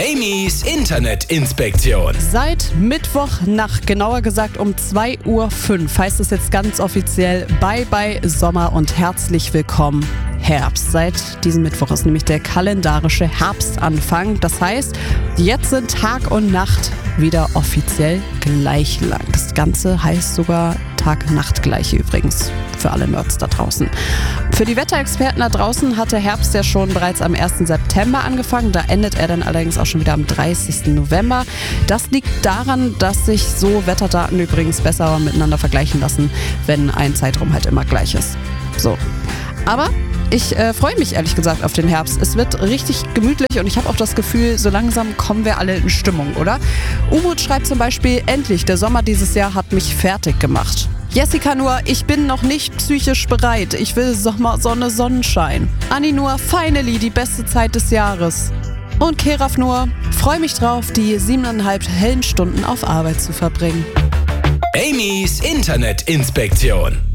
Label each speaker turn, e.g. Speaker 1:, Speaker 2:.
Speaker 1: Amy's Internetinspektion.
Speaker 2: Seit Mittwochnacht, genauer gesagt um 2:05 Uhr, heißt es jetzt ganz offiziell Bye Bye Sommer und herzlich willkommen Herbst. Seit diesem Mittwoch ist nämlich der kalendarische Herbstanfang. Das heißt, jetzt sind Tag und Nacht wieder offiziell gleich lang. Das Ganze heißt sogar Tag-Nacht-Gleiche übrigens, für alle Nerds da draußen. Für die Wetterexperten da draußen hat der Herbst ja schon bereits am 1. September angefangen. Da endet er dann allerdings auch schon wieder am 30. November. Das liegt daran, dass sich so Wetterdaten übrigens besser miteinander vergleichen lassen, wenn ein Zeitraum halt immer gleich ist. So. Aber ich freue mich ehrlich gesagt auf den Herbst. Es wird richtig gemütlich und ich habe auch das Gefühl, so langsam kommen wir alle in Stimmung, oder? Umut schreibt zum Beispiel, endlich, der Sommer dieses Jahr hat mich fertig gemacht. Jessica nur, ich bin noch nicht psychisch bereit. Ich will Sommer, Sonne, Sonnenschein. Anni nur, finally, die beste Zeit des Jahres. Und Keraf nur, freue mich drauf, die 7,5 hellen Stunden auf Arbeit zu verbringen.
Speaker 1: Amy's Internetinspektion.